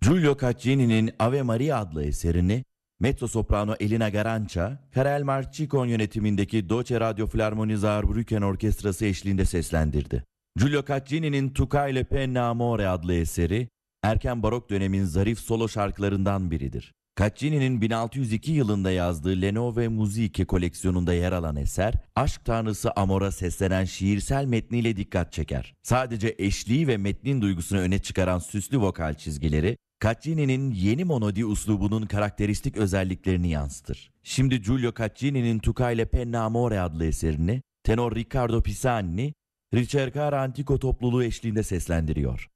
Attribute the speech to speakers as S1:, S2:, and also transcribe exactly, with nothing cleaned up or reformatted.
S1: Giulio Caccini'nin Ave Maria adlı eserini mezzosoprano Elina Garanca, Karel Marchikon yönetimindeki Deutsche Radio Philharmonie Saarbrücken Orkestrası eşliğinde seslendirdi. Giulio Caccini'nin Tuca ile Penna Amore adlı eseri, erken barok dönemin zarif solo şarkılarından biridir. Caccini'nin bin altı yüz iki yılında yazdığı Le Nuove Musiche koleksiyonunda yer alan eser, aşk tanrısı Amor'a seslenen şiirsel metniyle dikkat çeker. Sadece eşliği ve metnin duygusunu öne çıkaran süslü vokal çizgileri, Caccini'nin yeni monodi uslubunun karakteristik özelliklerini yansıtır. Şimdi Giulio Caccini'nin Tuca ile Penna Amore adlı eserini tenor Riccardo Pisani, Ricercare Antico topluluğu eşliğinde seslendiriyor.